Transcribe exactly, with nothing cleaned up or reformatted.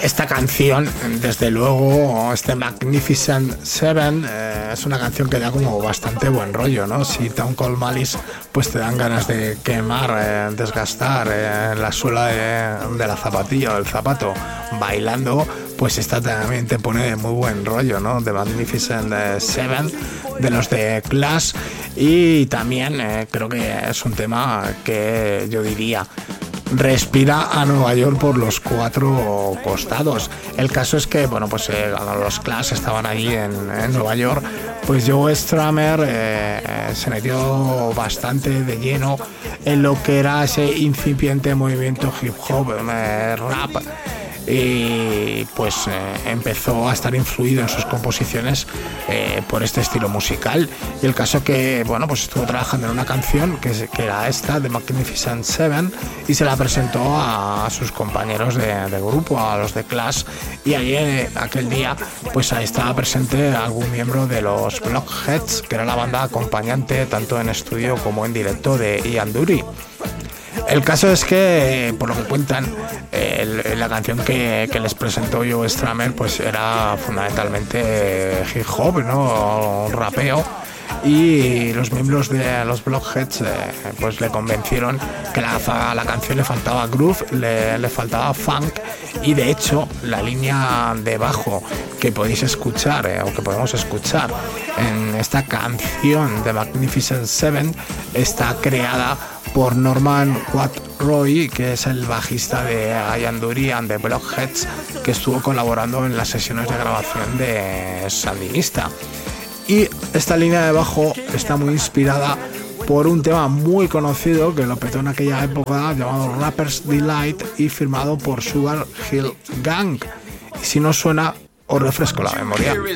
esta canción, desde luego, este Magnificent Seven, eh, es una canción que da como bastante buen rollo, ¿no? Si Stone Cold Malice, pues te dan ganas de quemar, eh, desgastar eh, la suela de, de la zapatilla o del zapato bailando, pues esta también te pone de muy buen rollo, ¿no? The Magnificent Seven, de los de Clash, y también eh, creo que es un tema que yo diría respira a Nueva York por los cuatro costados. El caso es que, bueno, pues eh, cuando los Clash estaban allí en, en Nueva York, pues Joe Strummer eh, se metió bastante de lleno en lo que era ese incipiente movimiento hip hop, eh, rap, y pues eh, empezó a estar influido en sus composiciones eh, por este estilo musical. Y el caso que, bueno, pues estuvo trabajando en una canción que, que era esta, The Magnificent Seven, y se la presentó a, a sus compañeros de, de grupo, a los de Clash, y ahí eh, aquel día pues ahí estaba presente algún miembro de los Blockheads, que era la banda acompañante tanto en estudio como en directo de Ian Dury. El caso es que, por lo que cuentan, el, la canción que, que les presentó Joe Strummer pues era fundamentalmente hip hop, ¿no? Rapeo, y los miembros de los Blockheads eh, pues le convencieron que la, la canción le faltaba groove, le, le faltaba funk, y de hecho la línea de bajo que podéis escuchar eh, o que podemos escuchar en esta canción de Magnificent Seven está creada por Norman Watt-Roy, que es el bajista de Ian Dury and the Blockheads, que estuvo colaborando en las sesiones de grabación de Sandinista. Y esta línea de bajo está muy inspirada por un tema muy conocido que lo petó en aquella época, llamado Rapper's Delight, y firmado por Sugar Hill Gang. Y si no suena, os refresco la memoria.